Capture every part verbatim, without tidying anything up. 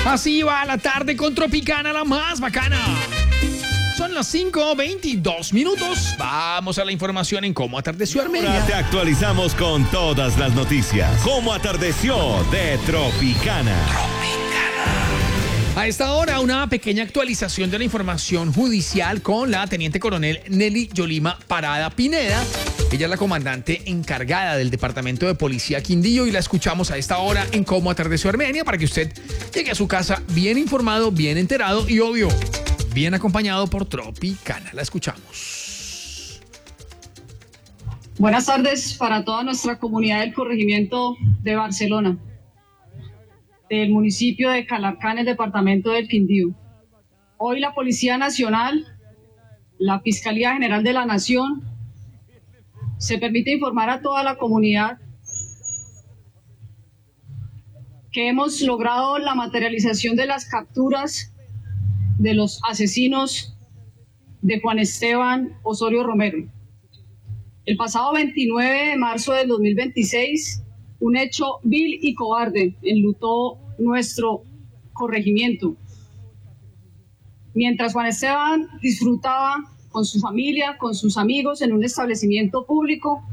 Así va la tarde con Tropicana, la más bacana. Son las cinco veintidós minutos. Vamos a la información en Cómo Atardeció Armenia. Ahora te actualizamos con todas las noticias. Cómo atardeció de Tropicana. A esta hora, una pequeña actualización de la información judicial con la teniente coronel Nelly Yolima Parada Pineda. Ella es la comandante encargada del Departamento de Policía Quindío y la escuchamos a esta hora en Cómo Atardeció Armenia para que usted llegue a su casa bien informado, bien enterado y obvio, bien acompañado por Tropicana. La escuchamos. Buenas tardes para toda nuestra comunidad del corregimiento de Barcelona, del municipio de Calarcá, el departamento del Quindío. Hoy la Policía Nacional, la Fiscalía General de la Nación, se permite informar a toda la comunidad que hemos logrado la materialización de las capturas de los asesinos de Juan Esteban Osorio Romero. El pasado veintinueve de marzo del dos mil veintiséis, un hecho vil y cobarde enlutó nuestro corregimiento. Mientras Juan Esteban disfrutaba con su familia, con sus amigos en un establecimiento público,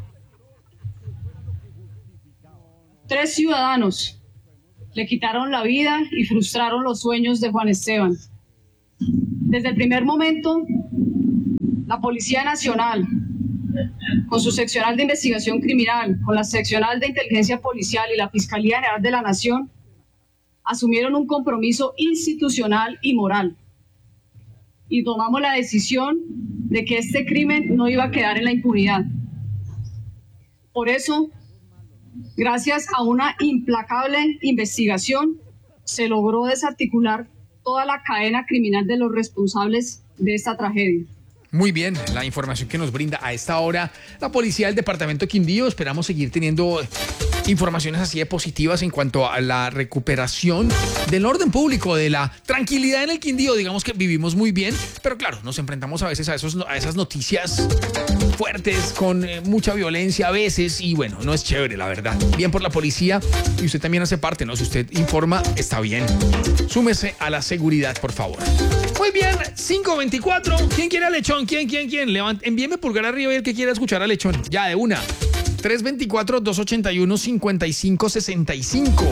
tres ciudadanos le quitaron la vida y frustraron los sueños de Juan Esteban. Desde el primer momento, la Policía Nacional, con su seccional de investigación criminal, con la seccional de inteligencia policial y la Fiscalía General de la Nación, asumieron un compromiso institucional y moral. Y tomamos la decisión de que este crimen no iba a quedar en la impunidad. Por eso, gracias a una implacable investigación, se logró desarticular toda la cadena criminal de los responsables de esta tragedia. Muy bien, la información que nos brinda a esta hora la policía del departamento Quindío. Esperamos seguir teniendo informaciones así de positivas en cuanto a la recuperación del orden público, de la tranquilidad en el Quindío. Digamos que vivimos muy bien, pero claro, nos enfrentamos a veces a, esos, a esas noticias fuertes con eh, mucha violencia a veces y bueno, no es chévere, la verdad. Bien por la policía y usted también hace parte, ¿no? Si usted informa, está bien. Súmese a la seguridad, por favor. Muy bien, cinco veinticuatro. ¿Quién quiere a Lechón? ¿Quién, quién, quién? Levant, envíeme pulgar arriba y el que quiera escuchar a Lechón. Ya, de una. tres dos cuatro, dos ocho uno, cinco cinco seis cinco.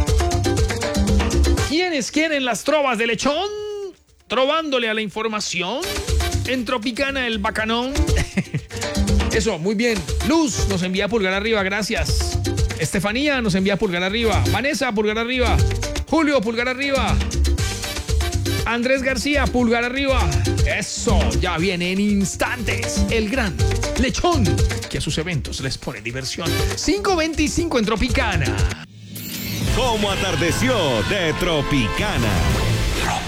¿Quiénes quieren las trovas de Lechón? Trovándole a la información. En Tropicana el bacanón. Eso, muy bien. Luz nos envía pulgar arriba, gracias. Estefanía nos envía pulgar arriba. Vanessa, pulgar arriba. Julio, pulgar arriba. Andrés García, pulgar arriba. Eso, ya viene en instantes el gran Lechón, que a sus eventos les pone diversión. cinco veinticinco en Tropicana. Cómo atardeció de Tropicana.